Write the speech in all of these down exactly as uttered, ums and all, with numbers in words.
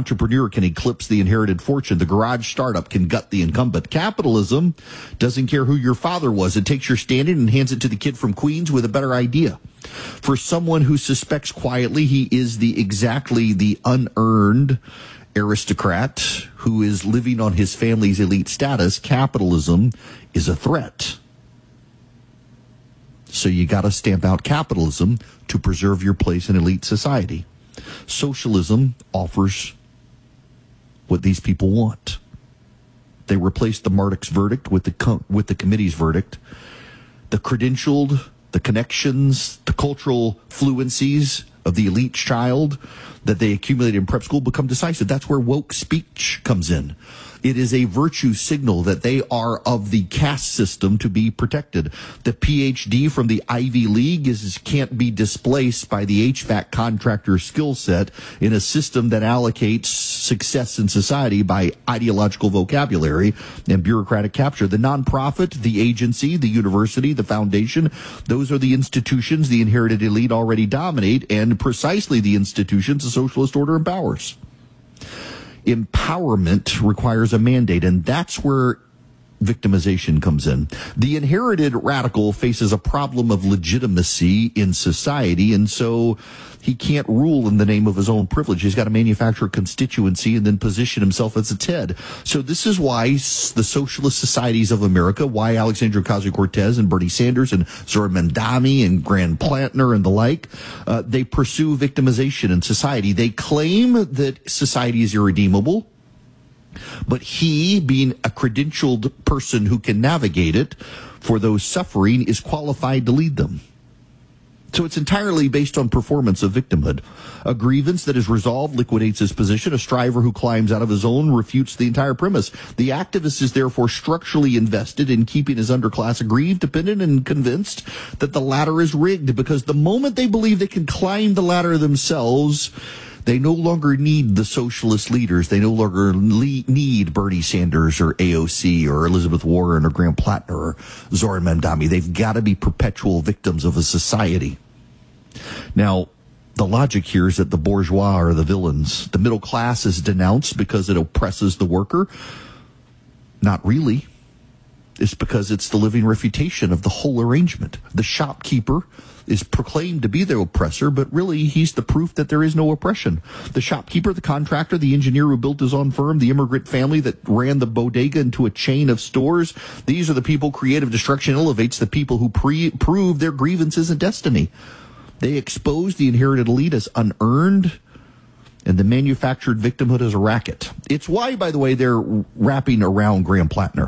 entrepreneur can eclipse the inherited fortune. The garage startup can gut the incumbent. Capitalism doesn't care who your father was. It takes your standing and hands it to the kid from Queens with a better idea. For someone who suspects quietly he is the exactly the unearned aristocrat who is living on his family's elite status, capitalism is a threat. So you got to stamp out capitalism to preserve your place in elite society. Socialism offers what these people want. They replaced the Marduk's verdict with the com- with the committee's verdict. The credentialed, the connections, the cultural fluencies of the elite child that they accumulate in prep school become decisive. That's where woke speech comes in. It is a virtue signal that they are of the caste system to be protected. The P H D from the Ivy League is can't be displaced by the H V A C contractor skill set in a system that allocates success in society by ideological vocabulary and bureaucratic capture. The nonprofit, the agency, the university, the foundation, those are the institutions the inherited elite already dominate, and precisely the institutions the socialist order empowers. Empowerment requires a mandate, and that's where victimization comes in. The inherited radical faces a problem of legitimacy in society, and so he can't rule in the name of his own privilege. He's got to manufacture a constituency and then position himself as its head. So this is why the socialist societies of America, why Alexandria Ocasio-Cortez and Bernie Sanders and Zohran Mamdani and Graham Plattner and the like, uh, they pursue victimization in society. They claim that society is irredeemable, but he, being a credentialed person who can navigate it for those suffering, is qualified to lead them. So it's entirely based on performance of victimhood. A grievance that is resolved liquidates his position. A striver who climbs out of his own refutes the entire premise. The activist is therefore structurally invested in keeping his underclass aggrieved, dependent, and convinced that the ladder is rigged, because the moment they believe they can climb the ladder themselves, they no longer need the socialist leaders. They no longer le- need Bernie Sanders or A O C or Elizabeth Warren or Graham Plattner or Zohran Mamdani. They've got to be perpetual victims of a society. Now, the logic here is that the bourgeois are the villains. The middle class is denounced because it oppresses the worker. Not really. It's because it's the living refutation of the whole arrangement. The shopkeeper is proclaimed to be the oppressor, but really he's the proof that there is no oppression. The shopkeeper, the contractor, the engineer who built his own firm, the immigrant family that ran the bodega into a chain of stores, these are the people creative destruction elevates, the people who pre- prove their grievances and destiny. They expose the inherited elite as unearned and the manufactured victimhood as a racket. It's why, by the way, they're wrapping around Graham Plattner.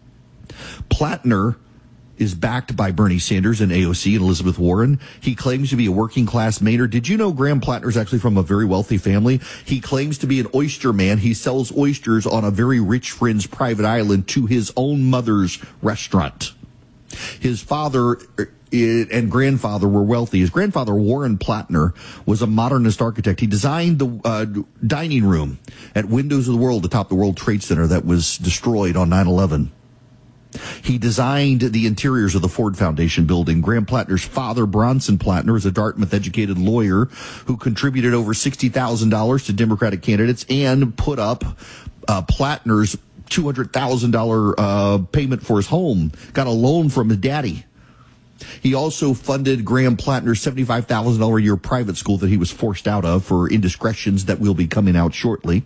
Plattner is backed by Bernie Sanders and A O C and Elizabeth Warren. He claims to be a working class Maynard. Did you know Graham Plattner is actually from a very wealthy family? He claims to be an oyster man. He sells oysters on a very rich friend's private island to his own mother's restaurant. His father and grandfather were wealthy. His grandfather, Warren Plattner, was a modernist architect. He designed the uh, dining room at Windows of the World atop the World Trade Center that was destroyed on nine eleven. He designed the interiors of the Ford Foundation building. Graham Plattner's father, Bronson Plattner, is a Dartmouth-educated lawyer who contributed over sixty thousand dollars to Democratic candidates and put up uh, Plattner's two hundred thousand dollars uh, payment for his home, got a loan from his daddy. He also funded Graham Plattner's seventy-five thousand dollars a year private school that he was forced out of for indiscretions that will be coming out shortly.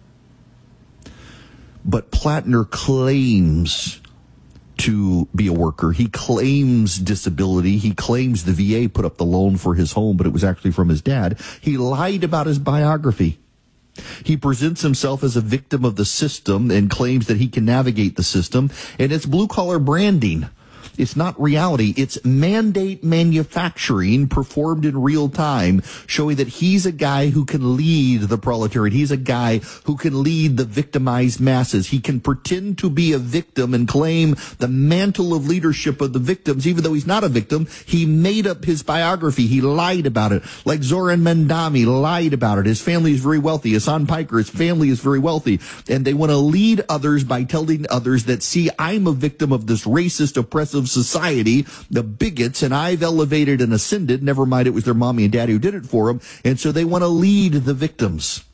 But Plattner claims to be a worker. He claims disability. He claims the V A put up the loan for his home, but it was actually from his dad. He lied about his biography. He presents himself as a victim of the system and claims that he can navigate the system, and it's blue-collar branding. It's not reality. It's mandate manufacturing performed in real time, showing that he's a guy who can lead the proletariat. He's a guy who can lead the victimized masses. He can pretend to be a victim and claim the mantle of leadership of the victims, even though he's not a victim. He made up his biography. He lied about it. Like Zohran Mamdani lied about it. His family is very wealthy. Hassan Piker, his family is very wealthy. And they want to lead others by telling others that, see, I'm a victim of this racist, oppressive society, the bigots, and I've elevated and ascended. Never mind, it was their mommy and daddy who did it for them. And so they want to lead the victims.